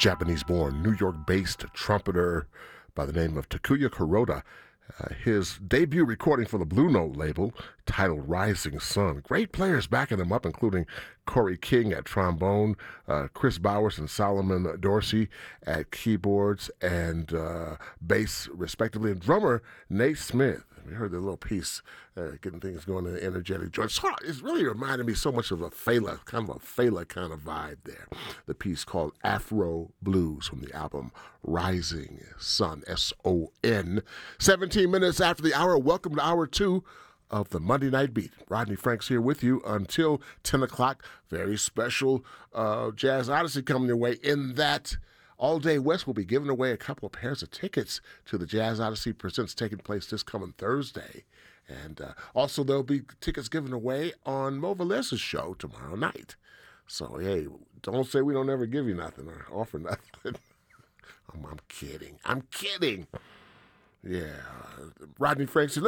Japanese-born, New York-based trumpeter by the name of Takuya Kuroda. His debut recording for the Blue Note label, titled Rising Sun. Great players backing him up, including Corey King at trombone, Chris Bowers and Solomon Dorsey at keyboards and bass, respectively, and drummer Nate Smith. We heard the little piece, getting things going in an energetic joint. So it's really reminded me so much of a Fela kind of vibe there. The piece called Afro Blues from the album Rising Sun, S-O-N. 17 minutes after the hour, welcome to hour 2 of the Monday Night Beat. Rodney Franks here with you until 10 o'clock. Very special Jazz Odyssey coming your way in that All Day West will be giving away a couple of pairs of tickets to the Jazz Odyssey Presents taking place this coming Thursday. And also there'll be tickets given away on Mo Velez's show tomorrow night. So, hey, don't say we don't ever give you nothing or offer nothing. I'm kidding. Yeah. Rodney Franks.